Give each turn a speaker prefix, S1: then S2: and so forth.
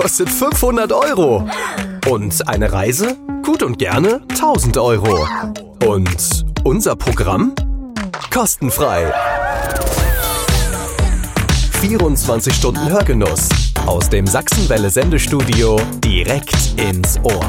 S1: kostet 500 Euro. Und eine Reise? Gut und gerne 1000 Euro. Und unser Programm? Kostenfrei. 24 Stunden Hörgenuss. Aus dem Sachsenwelle Sendestudio direkt ins Ohr.